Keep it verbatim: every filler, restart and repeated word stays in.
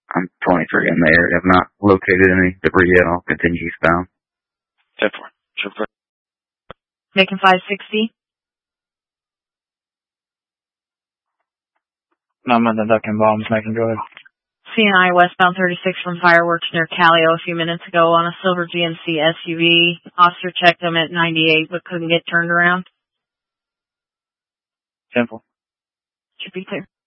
I'm twenty-three in the area. I've not located any debris yet. I'll continue eastbound. ten four. Trooper. Making five sixty. I'm on the ducking bombs, making go ahead. C and I westbound thirty-six from fireworks near Callio a few minutes ago on a silver G M C S U V. Officer checked them at ninety-eight but couldn't get turned around. ten four. Should be clear.